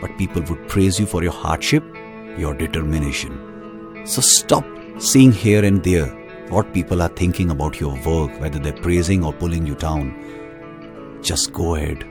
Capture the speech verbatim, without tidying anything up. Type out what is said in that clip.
but people would praise you for your hardship, your determination. So stop seeing here and there what people are thinking about your work, whether they're praising or pulling you down. Just go ahead.